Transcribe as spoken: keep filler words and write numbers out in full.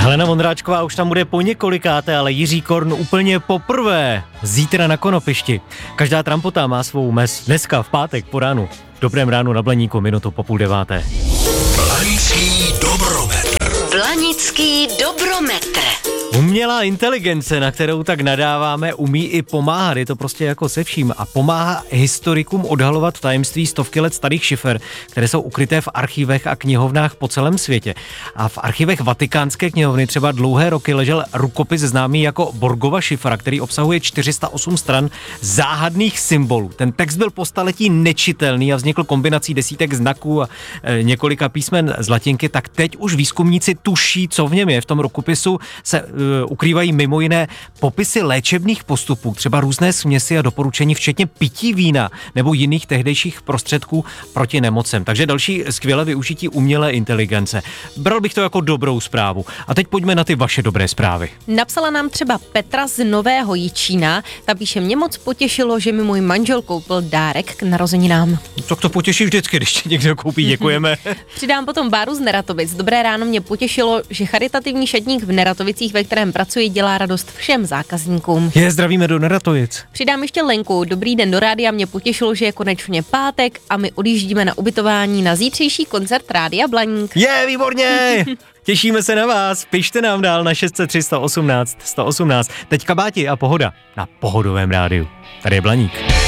Helena Vondráčková už tam bude po několikáté, ale Jiří Korn úplně poprvé. Zítra na Konopišti. Každá trampota má svou mez. Dneska v pátek po ránu. V Dobrém ránu na Blaníku, minutu po půl deváté. Blanický dobrometr. Blanický dobrometr. Umělá inteligence, na kterou tak nadáváme, umí i pomáhat. Je to prostě jako se vším a pomáhá historikům odhalovat tajemství stovky let starých šifer, které jsou ukryté v archivech a knihovnách po celém světě. A v archivech Vatikánské knihovny třeba dlouhé roky ležel rukopis známý jako Borgova šifra, který obsahuje čtyři sta osm stran záhadných symbolů. Ten text byl po staletí nečitelný a vznikl kombinací desítek znaků a e, několika písmen z latinky, tak teď už výzkumníci tuší, co v něm je. V tom rukopisu se e, ukrývají mimo jiné popisy léčebných postupů, třeba různé směsi a doporučení, včetně pití vína nebo jiných tehdejších prostředků proti nemocem. Takže další skvělé využití umělé inteligence. Bral bych to jako dobrou zprávu. A teď pojďme na ty vaše dobré zprávy. Napsala nám třeba Petra z Nového Jičína. Ta píše, mě moc potěšilo, že mi můj manžel koupil dárek k narozeninám. Tak to potěší vždycky, když ti někdo koupí, děkujeme. Přidám potom Báru z Neratovic. Dobré ráno, mě potěšilo, že charitativní šatník v Neratovicích, ve kterém pracuji, dělá radost všem zákazníkům. Je, zdravíme do Neratovic. Přidám ještě Lenku. Dobrý den do rádia, mě potěšilo, že je konečně pátek a my odjíždíme na ubytování na zítřejší koncert Rádia Blaník. Je, výborně! Těšíme se na vás. Pište nám dál na šest set tři sto osmnáct sto osmnáct. Teď kabáti a pohoda na Pohodovém rádiu. Tady je Blaník.